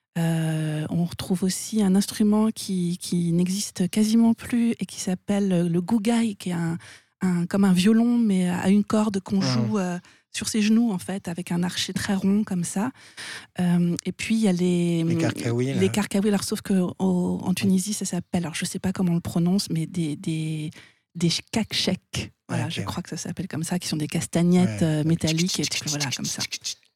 On retrouve aussi un instrument qui n'existe quasiment plus et qui s'appelle le gugai, qui est comme un violon, mais à une corde qu'on joue sur ses genoux, en fait, avec un archet très rond comme ça. Et puis, il y a Les carcaouis, là. les carcaouis. Alors, sauf qu'en Tunisie, ça s'appelle, alors je ne sais pas comment on le prononce, mais des kakcheks. Voilà, Ok, je crois que ça s'appelle comme ça, qui sont des castagnettes métalliques, et voilà, comme ça.